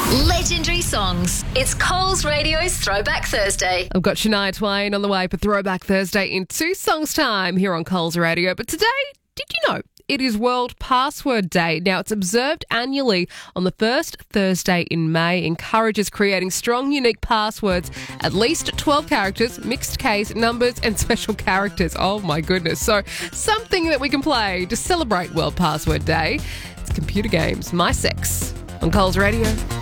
Legendary songs. It's Coles Radio's Throwback Thursday. I've got Shania Twain on the way for Throwback Thursday in 2 songs' time here on Coles Radio. But today, did you know it is World Password Day? Now, it's observed annually on the first Thursday in May. Encourages creating strong, unique passwords, at least 12 characters, mixed case, numbers, and special characters. Oh, my goodness. So, something that we can play to celebrate World Password Day. It's computer games, My Sex, on Coles Radio.